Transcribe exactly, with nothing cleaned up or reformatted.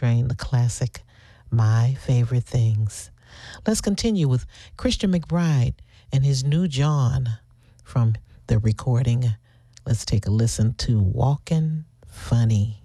Train, the classic My Favorite Things. Let's continue with Christian McBride and his new John from the recording. Let's take a listen to Walkin' Funny.